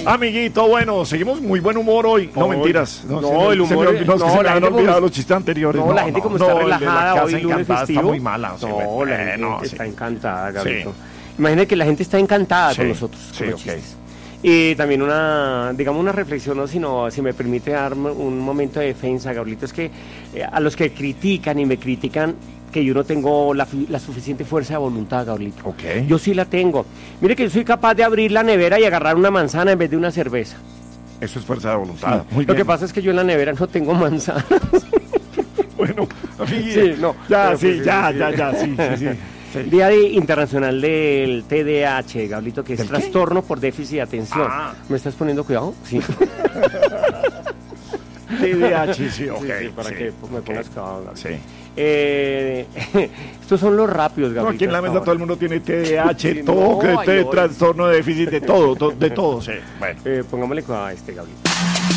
Amiguito, bueno, seguimos muy buen humor hoy. No, mentiras. No, el humor... Se me han olvidado los chistes anteriores. No, la gente como está relajada hoy, lunes festivo. Está muy mala. No, la gente está encantada, Gabrielito. Imagínate que la gente está encantada con nosotros. Sí, ok. Y también una reflexión, ¿no? Si me permite dar un momento de defensa, Gabrielito, es que a los que critican y me critican que yo no tengo la suficiente fuerza de voluntad, Gabrielito. Okay. Yo sí la tengo. Mire que yo soy capaz de abrir la nevera y agarrar una manzana en vez de una cerveza. Eso es fuerza de voluntad. Sí. Lo que pasa es que yo en la nevera no tengo manzanas. Bueno, sí, no. Ya, sí, sí. Sí. Día Internacional del TDAH, Gabrielito, que es trastorno por déficit de atención. ¿Me estás poniendo cuidado? Sí. TDAH, sí, ok. Sí, para que me pongas cuidado, Gabrielito. Sí. Estos son los rápidos, Gabrielito. No, aquí en la mesa todo el mundo tiene TDAH, trastorno de déficit, de todo, sí. Bueno. Pongámosle cuidado a este, Gabrielito.